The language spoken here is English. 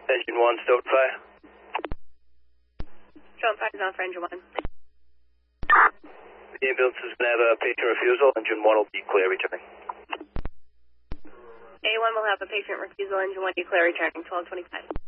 Engine 1, Stone Fire. Stone Fire is on for Engine 1. The ambulance is going to have a patient refusal. Engine 1 will be clear returning. A1 will have a patient refusal. Engine 1 declare returning, 1225.